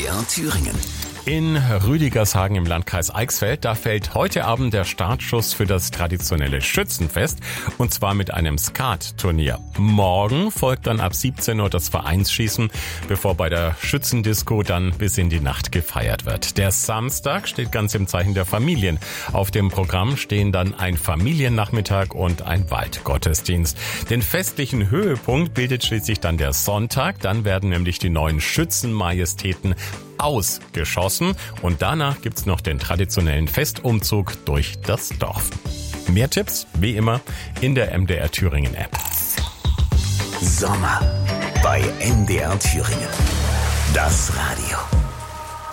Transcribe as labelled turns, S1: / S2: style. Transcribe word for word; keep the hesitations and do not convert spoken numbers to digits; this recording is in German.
S1: R Thüringen.
S2: In Rüdigershagen im Landkreis Eichsfeld, da fällt heute Abend der Startschuss für das traditionelle Schützenfest, und zwar mit einem Skat-Turnier. Morgen folgt dann ab siebzehn Uhr das Vereinsschießen, bevor bei der Schützendisco dann bis in die Nacht gefeiert wird. Der Samstag steht ganz im Zeichen der Familien. Auf dem Programm stehen dann ein Familiennachmittag und ein Waldgottesdienst. Den festlichen Höhepunkt bildet schließlich dann der Sonntag. Dann werden nämlich die neuen Schützenmajestäten ausgeschossen und danach gibt's noch den traditionellen Festumzug durch das Dorf. Mehr Tipps, wie immer, in der M D R Thüringen App.
S1: Sommer bei M D R Thüringen. Das Radio.